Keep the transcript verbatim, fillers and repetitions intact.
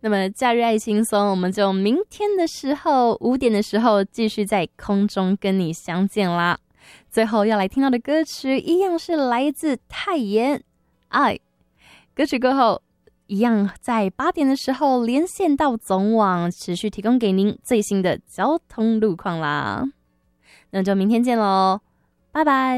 那么假日爱轻松，我们就明天的时候五点的时候继续在空中跟你相见啦。最后要来听到的歌曲一样是来自泰妍爱，歌曲过后一样在八点的时候连线到总网，持续提供给您最新的交通路况啦。那就明天见咯，拜拜。